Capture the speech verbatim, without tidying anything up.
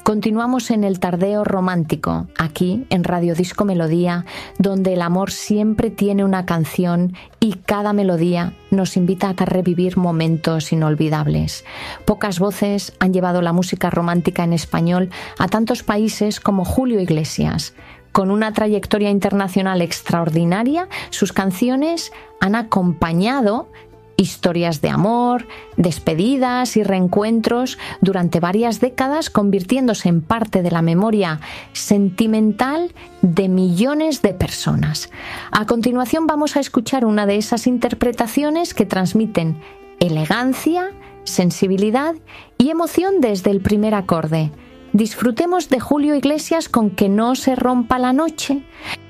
Continuamos en el tardeo romántico, aquí en Radio Disco Melodía, donde el amor siempre tiene una canción y cada melodía nos invita a revivir momentos inolvidables. Pocas voces han llevado la música romántica en español a tantos países como Julio Iglesias. Con una trayectoria internacional extraordinaria, sus canciones han acompañado historias de amor, despedidas y reencuentros durante varias décadas, convirtiéndose en parte de la memoria sentimental de millones de personas. A continuación vamos a escuchar una de esas interpretaciones que transmiten elegancia, sensibilidad y emoción desde el primer acorde. Disfrutemos de Julio Iglesias con Que no se rompa la noche.